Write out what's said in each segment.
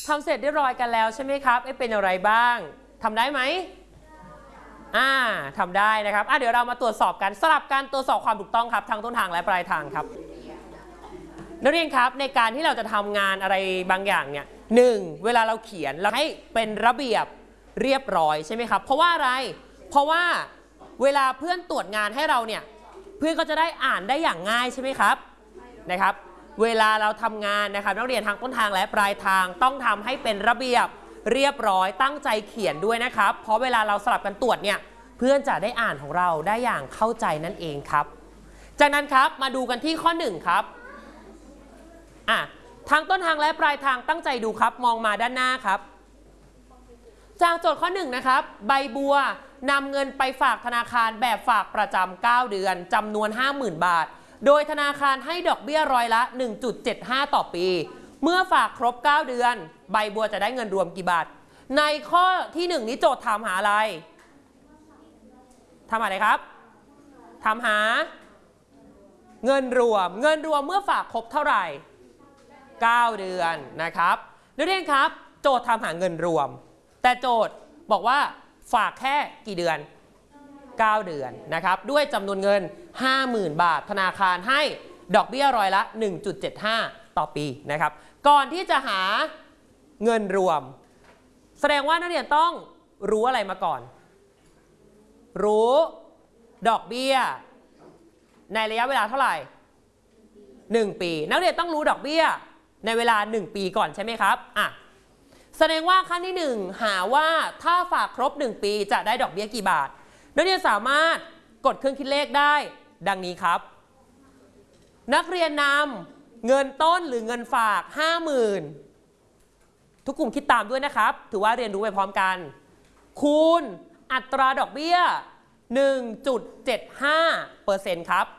ทำเสร็จเรียบร้อยกันแล้วใช่ไหมครับเป็นอะไรบ้างทำได้ไหมทำได้นะครับเดี๋ยวเรามาตรวจสอบกันสลับการตรวจสอบความถูกต้องครับทั้งต้นทางและปลายทางครับนักเรียนครับในการที่เราจะทำงานอะไรบางอย่างเนี่ยเวลาเราเขียนเราให้เป็นระเบียบเรียบร้อยใช่ไหมครับเพราะว่าอะไรเพราะว่าเวลาเพื่อนตรวจงานให้เราเนี่ยเพื่อนก็จะได้อ่านได้อย่างง่ายใช่ไหมครับนะครับเวลาเราทำงานนะครับนักเรียนทางต้นทางและปลายทางต้องทำให้เป็นระเบียบเรียบร้อยตั้งใจเขียนด้วยนะครับเพราะเวลาเราสลับกันตรวจเนี่ยเพื่อนจะได้อ่านของเราได้อย่างเข้าใจนั่นเองครับจากนั้นครับมาดูกันที่ข้อ1ครับทางต้นทางและปลายทางตั้งใจดูครับมองมาด้านหน้าครับจากโจทย์ข้อ1นะครับใบบัวนำเงินไปฝากธนาคารแบบฝากประจำ9เดือนจำนวน 50,000 บาทโดยธนาคารให้ดอกเบี้ยร้อยละ 1.75 ต่อปีเมื่อฝากครบ9เดือนใบบัวจะได้เงินรวมกี่บาทในข้อที่1นี้โจทย์ถามหาอะไรทำอะไรครับถามหาเงินรวมเมื่อฝากครบเท่าไหร่9เดือนนะครับนักเรียนครับโจทย์ถามหาเงินรวมแต่โจทย์บอกว่าฝากแค่กี่เดือน9เดือนนะครับด้วยจำนวนเงิน 50,000 บาทธนาคารให้ดอกเบี้ยร้อยละ 1.75 ต่อปีนะครับก่อนที่จะหาเงินรวมแสดงว่านักเรียนต้องรู้อะไรมาก่อนรู้ดอกเบี้ยในระยะเวลาเท่าไหร่1ปีนักเรียนต้องรู้ดอกเบี้ยในเวลา1ปีก่อนใช่ไหมครับแสดงว่าขั้นที่1หาว่าถ้าฝากครบ1ปีจะได้ดอกเบี้ยกี่บาทนักเรียนสามารถกดเครื่องคิดเลขได้ดังนี้ครับนักเรียนนำเงินต้นหรือเงินฝาก 50,000 ทุกกลุ่มคิดตามด้วยนะครับถือว่าเรียนรู้ไปพร้อมกันคูณอัตราดอกเบี้ย 1.75% ครับ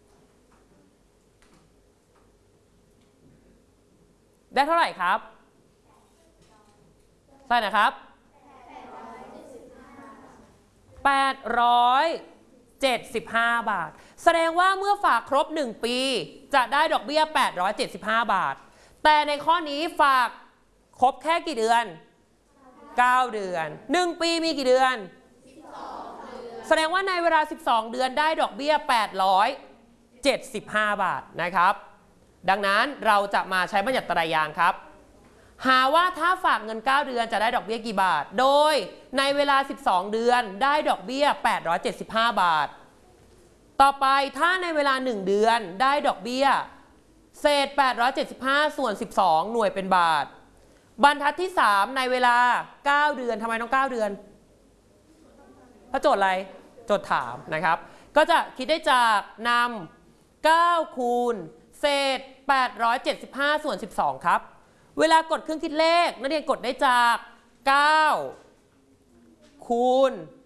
ได้เท่าไหร่ครับใช่นะครับ875 บาทแสดงว่าเมื่อฝากครบ1ปีจะได้ดอกเบี้ย875 บาทแต่ในข้อนี้ฝากครบแค่กี่เดือน9เดือน1ปีมีกี่เดือนแสดงว่าในเวลา12เดือนได้ดอกเบี้ย875 บาทนะครับดังนั้นเราจะมาใช้บัญญัติไตรยางครับหาว่าถ้าฝากเงิน9เดือนจะได้ดอกเบี้ยกี่บาทโดยในเวลา12เดือนได้ดอกเบี้ย875 บาทต่อไปถ้าในเวลา1เดือนได้ดอกเบี้ยเศษ875ส่วน12หน่วยเป็นบาทบรรทัดที่3ในเวลา9เดือนทำไมต้อง9เดือนเพราะโจทย์อะไรโจทย์ถามนะครับก็จะคิดได้จากนำ9คูณเศษ875ส่วน12ครับเวลากดเครื่องคิดเลขนักเรียนกดได้จาก9คูณ